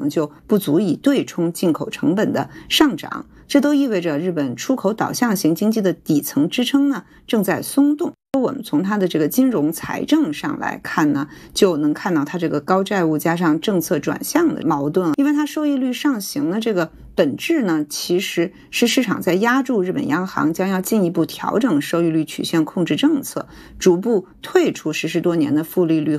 能就不足以对冲进口成本的上涨，这都意味着日本出口导向型经济的底层支撑呢正在松动。我们从它的这个金融财政上来看呢，就能看到它这个高债务加上政策转向的矛盾。因为它收益率上行的这个本质呢，其实是市场在压住日本央行将要进一步调整收益率曲线控制政策，逐步退出实施多年的负利率